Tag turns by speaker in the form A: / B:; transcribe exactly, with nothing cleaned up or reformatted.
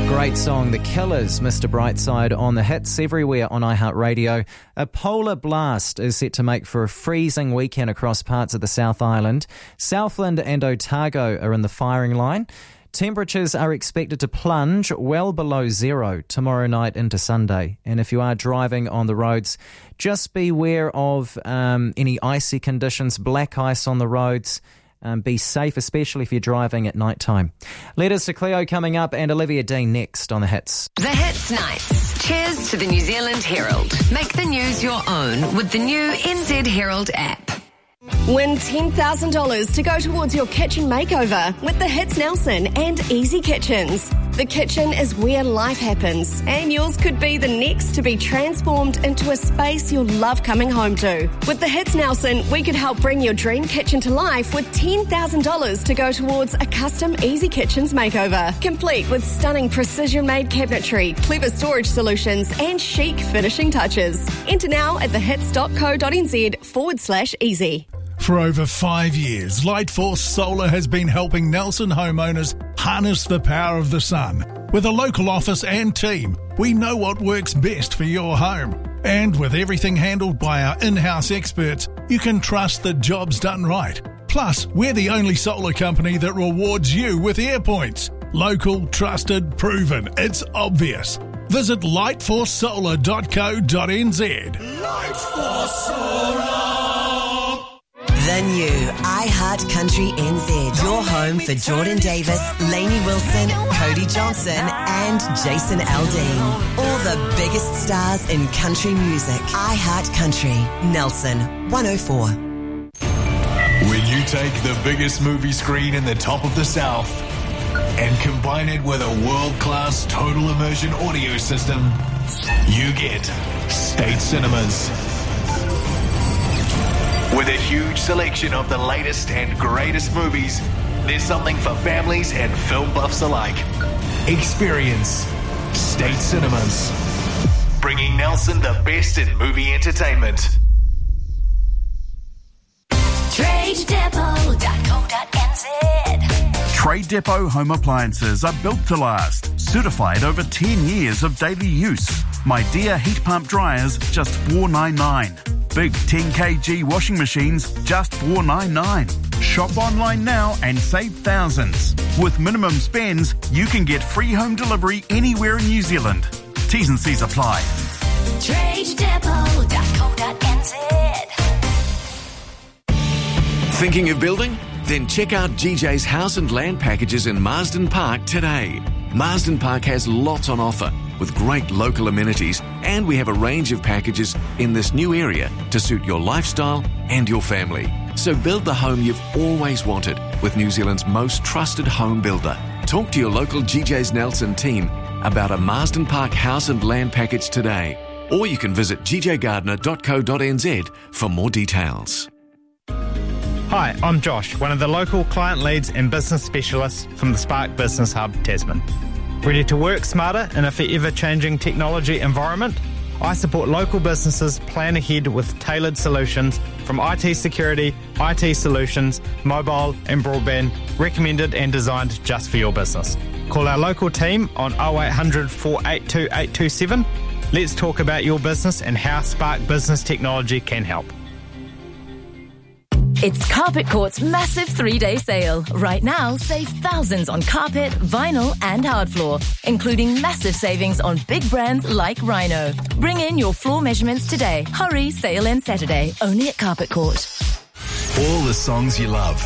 A: Great song, The Killers, Mister Brightside on the hits everywhere on iHeartRadio. A polar blast is set to make for a freezing weekend across parts of the South Island. Southland and Otago are in the firing line. Temperatures are expected to plunge well below zero tomorrow night into Sunday. And if you are driving on the roads, just beware of um, any icy conditions, black ice on the roads. Um, be safe, especially if you're driving at night time. Letters to Cleo coming up, and Olivia Dean next on The Hits.
B: The Hits Nights. Cheers to the New Zealand Herald. Make the news your own with the new N Z Herald app.
C: Win ten thousand dollars to go towards your kitchen makeover with the Hits Nelson and Easy Kitchens. The kitchen is where life happens, and yours could be the next to be transformed into a space you'll love coming home to. With the Hits Nelson, we could help bring your dream kitchen to life with ten thousand dollars to go towards a custom Easy Kitchens makeover, complete with stunning precision-made cabinetry, clever storage solutions, and chic finishing touches. Enter now at thehits.co.nz forward slash easy.
D: For over five years, Lightforce Solar has been helping Nelson homeowners harness the power of the sun. With a local office and team, we know what works best for your home. And with everything handled by our in-house experts, you can trust the job's done right. Plus, we're the only solar company that rewards you with air points. Local, trusted, proven. It's obvious. Visit lightforce solar dot co dot n z.
E: Lightforce Solar.
F: The new iHeart Country N Z. Your home for Jordan Davis, Lainey Wilson, Cody Johnson and Jason Aldean. All the biggest stars in country music. iHeart Country. Nelson, one oh four.
G: When you take the biggest movie screen in the top of the South and combine it with a world-class total immersion audio system, you get State Cinemas. With a huge selection of the latest and greatest movies, there's something for families and film buffs alike. Experience State Cinemas, bringing Nelson the best in movie entertainment.
B: trade depot dot co dot n z.
H: Trade Depot home appliances are built to last. Certified over ten years of daily use. My Dear heat pump dryers, just four ninety-nine. Big ten kilogram washing machines, just four ninety-nine. Shop online now and save thousands. With minimum spends, you can get free home delivery anywhere in New Zealand. T's and C's apply.
B: trade depot dot co dot n z.
I: Thinking of building? Then check out G J's House and Land packages in Marsden Park today. Marsden Park has lots on offer with great local amenities, and we have a range of packages in this new area to suit your lifestyle and your family. So build the home you've always wanted with New Zealand's most trusted home builder. Talk to your local G J's Nelson team about a Marsden Park House and Land package today, or you can visit g j gardner dot co dot n z for more details.
J: Hi, I'm Josh, one of the local client leads and business specialists from the Spark Business Hub, Tasman. Ready to work smarter in a forever changing technology environment? I support local businesses plan ahead with tailored solutions from I T security, I T solutions, mobile and broadband, recommended and designed just for your business. Call our local team on oh eight hundred, four eight two, eight two seven. Let's talk about your business and how Spark Business Technology can help.
K: It's Carpet Court's massive three-day sale. Right now, save thousands on carpet, vinyl and hard floor, including massive savings on big brands like Rhino. Bring in your floor measurements today. Hurry, sale ends Saturday, only at Carpet Court.
G: All the songs you love,